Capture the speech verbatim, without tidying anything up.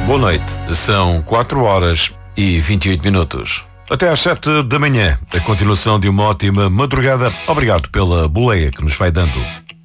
Boa noite, são quatro horas e vinte e oito minutos. Até às sete da manhã, a continuação de uma ótima madrugada. Obrigado pela boleia que nos vai dando.